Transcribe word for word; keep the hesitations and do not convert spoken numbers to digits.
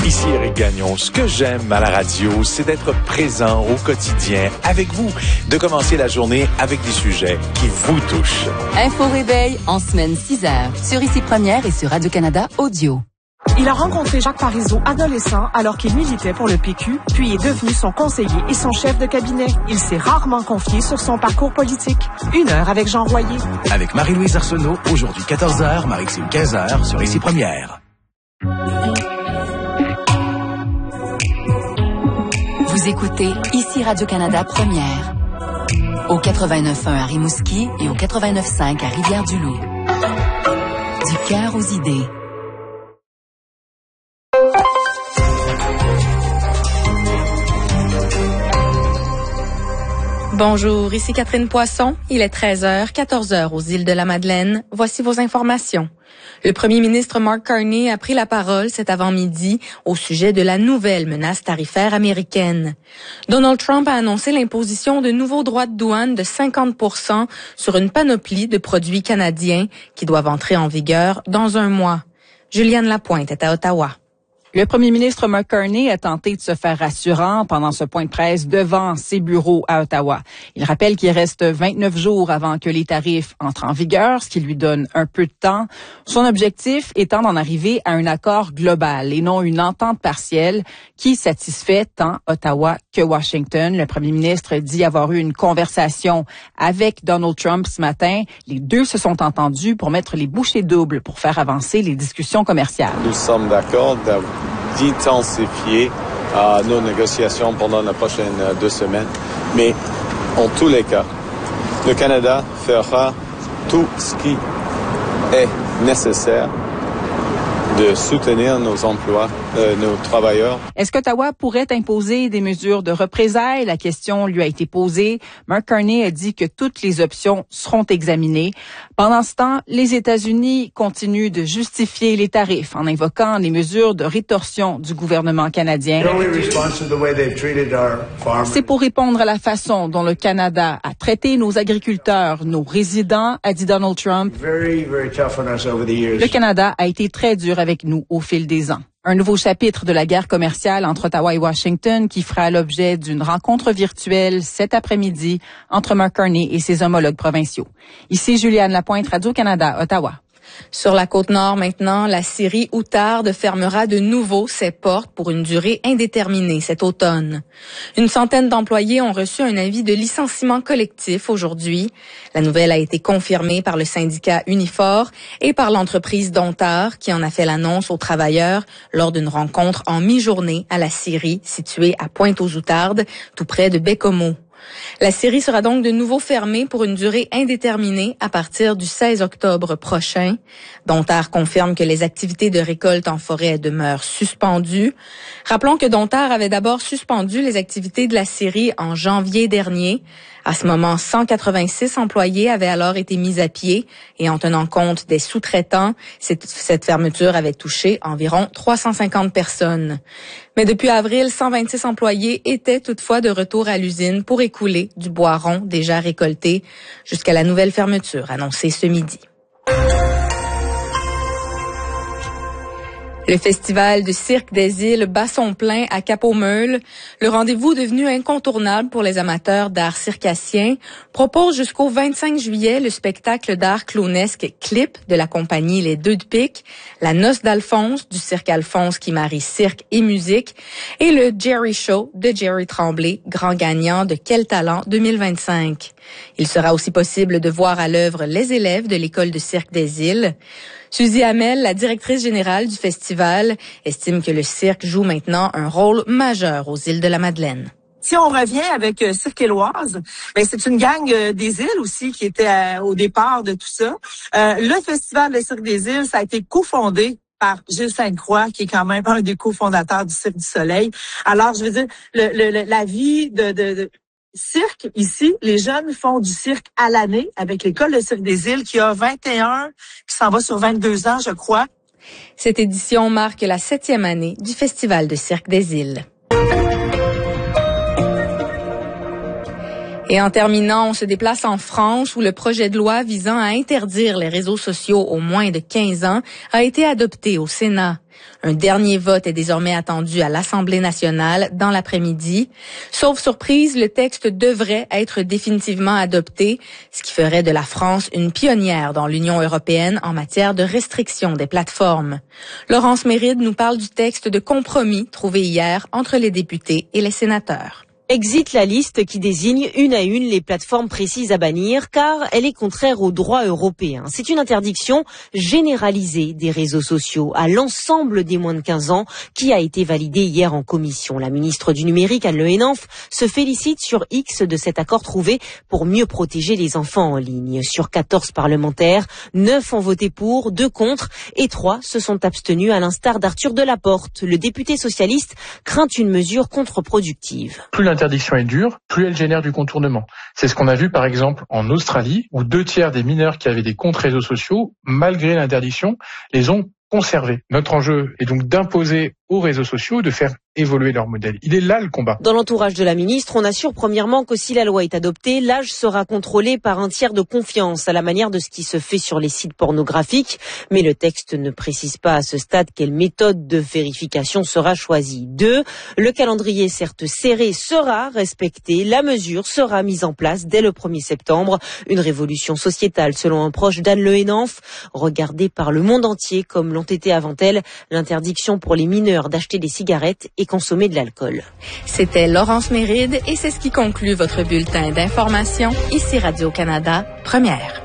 Ici Éric Gagnon. Ce que j'aime à la radio, c'est d'être présent au quotidien avec vous, de commencer la journée avec des sujets qui vous touchent. Info Réveil en semaine six heures sur Ici Première et sur Radio-Canada Audio. Il a rencontré Jacques Parizeau adolescent alors qu'il militait pour le P Q, puis est devenu son conseiller et son chef de cabinet. Il s'est rarement confié sur son parcours politique. Une heure avec Jean Royer. Avec Marie-Louise Arsenault, aujourd'hui quatorze heures, Marie-Xime quinze heures sur Ici Première. Vous écoutez Ici Radio-Canada Première. Au quatre-vingt-neuf point un à Rimouski et au quatre-vingt-neuf point cinq à Rivière-du-Loup. Du cœur aux idées. Bonjour, ici Catherine Poisson. Il est treize heures, quatorze heures aux îles de la Madeleine. Voici vos informations. Le premier ministre Mark Carney a pris la parole cet avant-midi au sujet de la nouvelle menace tarifaire américaine. Donald Trump a annoncé l'imposition de nouveaux droits de douane de cinquante pour cent sur une panoplie de produits canadiens qui doivent entrer en vigueur dans un mois. Juliane Lapointe est à Ottawa. Le premier ministre Mark Carney a tenté de se faire rassurant pendant ce point de presse devant ses bureaux à Ottawa. Il rappelle qu'il reste vingt-neuf jours avant que les tarifs entrent en vigueur, ce qui lui donne un peu de temps. Son objectif étant d'en arriver à un accord global et non une entente partielle qui satisfait tant Ottawa que Washington. Le premier ministre dit avoir eu une conversation avec Donald Trump ce matin. Les deux se sont entendus pour mettre les bouchées doubles pour faire avancer les discussions commerciales. Nous sommes d'accord d'intensifier euh, nos négociations pendant les prochaines euh, deux semaines. Mais en tous les cas, le Canada fera tout ce qui est nécessaire de soutenir nos emplois, euh, nos travailleurs. Est-ce qu'Ottawa pourrait imposer des mesures de représailles? La question lui a été posée. Mark Carney a dit que toutes les options seront examinées. Pendant ce temps, les États-Unis continuent de justifier les tarifs en invoquant les mesures de rétorsion du gouvernement canadien. C'est pour répondre à la façon dont le Canada a traité nos agriculteurs, nos résidents, a dit Donald Trump. Le Canada a été très dur avec nous au fil des ans. Un nouveau chapitre de la guerre commerciale entre Ottawa et Washington qui fera l'objet d'une rencontre virtuelle cet après-midi entre Mark Carney et ses homologues provinciaux. Ici Juliane Lapointe, Radio-Canada, Ottawa. Sur la Côte-Nord maintenant, la scierie Outarde fermera de nouveau ses portes pour une durée indéterminée cet automne. Une centaine d'employés ont reçu un avis de licenciement collectif aujourd'hui. La nouvelle a été confirmée par le syndicat Unifor et par l'entreprise Dontard qui en a fait l'annonce aux travailleurs lors d'une rencontre en mi-journée à la scierie située à Pointe-aux-Outardes, tout près de Baie-Comeau. La scierie sera donc de nouveau fermée pour une durée indéterminée à partir du seize octobre prochain. Dontard confirme que les activités de récolte en forêt demeurent suspendues. Rappelons que Dontard avait d'abord suspendu les activités de la scierie en janvier dernier. À ce moment, cent quatre-vingt-six employés avaient alors été mis à pied et en tenant compte des sous-traitants, cette, cette fermeture avait touché environ trois cent cinquante personnes. Mais depuis avril, cent vingt-six employés étaient toutefois de retour à l'usine pour écouler du bois rond déjà récolté jusqu'à la nouvelle fermeture annoncée ce midi. Le festival de cirque des îles bat son plein à Cap-aux-Meules. Le rendez-vous devenu incontournable pour les amateurs d'art circassien propose jusqu'au vingt-cinq juillet le spectacle d'art clownesque Clip de la compagnie Les Deux de Pique, la Noce d'Alphonse du cirque Alphonse qui marie cirque et musique et le Jerry Show de Jerry Tremblay, grand gagnant de Quel Talent deux mille vingt-cinq. Il sera aussi possible de voir à l'œuvre les élèves de l'école de cirque des îles. Suzy Hamel, la directrice générale du festival, estime que le cirque joue maintenant un rôle majeur aux îles de la Madeleine. Si on revient avec euh, Cirque Éloise, ben c'est une gang euh, des îles aussi qui était euh, au départ de tout ça. Euh, le festival de Cirque des îles, ça a été cofondé par Gilles Sainte-Croix, qui est quand même un des cofondateurs du Cirque du Soleil. Alors, je veux dire, le, le, la vie de, de, de cirque, ici, les jeunes font du cirque à l'année avec l'école de cirque des îles qui a vingt et un, qui s'en va sur vingt-deux ans, je crois. Cette édition marque la septième année du Festival de cirque des îles. Et en terminant, on se déplace en France où le projet de loi visant à interdire les réseaux sociaux aux moins de quinze ans a été adopté au Sénat. Un dernier vote est désormais attendu à l'Assemblée nationale dans l'après-midi. Sauf surprise, le texte devrait être définitivement adopté, ce qui ferait de la France une pionnière dans l'Union européenne en matière de restriction des plateformes. Laurence Méride nous parle du texte de compromis trouvé hier entre les députés et les sénateurs. Exit la liste qui désigne une à une les plateformes précises à bannir car elle est contraire au droit européen. C'est une interdiction généralisée des réseaux sociaux à l'ensemble des moins de quinze ans qui a été validée hier en commission. La ministre du Numérique, Anne Le Henanff, se félicite sur X de cet accord trouvé pour mieux protéger les enfants en ligne. Sur quatorze parlementaires, neuf ont voté pour, deux contre et trois se sont abstenus à l'instar d'Arthur Delaporte. Le député socialiste craint une mesure contre-productive. Plus l'interdiction est dure, plus elle génère du contournement. C'est ce qu'on a vu par exemple en Australie, où deux tiers des mineurs qui avaient des comptes réseaux sociaux, malgré l'interdiction, les ont conservés. Notre enjeu est donc d'imposer aux réseaux sociaux de faire évoluer leur modèle. Il est là le combat. Dans l'entourage de la ministre, on assure premièrement que si la loi est adoptée, l'âge sera contrôlé par un tiers de confiance, à la manière de ce qui se fait sur les sites pornographiques. Mais le texte ne précise pas à ce stade quelle méthode de vérification sera choisie. Deux, le calendrier certes serré sera respecté. La mesure sera mise en place dès le premier septembre. Une révolution sociétale, selon un proche d'Anne Le Henanff, regardée par le monde entier comme l'ont été avant elle l'interdiction pour les mineurs d'acheter des cigarettes et consommer de l'alcool. C'était Laurence Méride et c'est ce qui conclut votre bulletin d'information ici Radio-Canada Première.